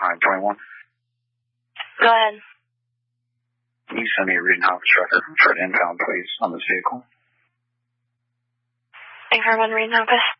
921. Go ahead. Can you send me a reading office record for an impound, please, on this vehicle? 841 reading office.